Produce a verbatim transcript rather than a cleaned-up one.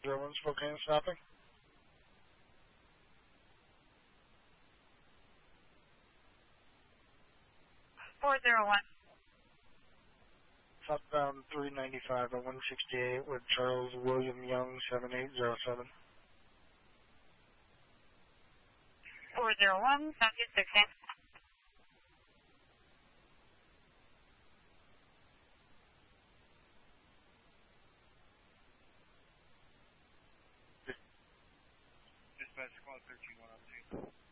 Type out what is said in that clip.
zero one Spokane stopping. four zero one. Southbound three ninety-five at one sixty-eight with Charles William Young, seven eight zero seven. four zero one, Southeast sixteen. Dispatch squad thirteen one oh two.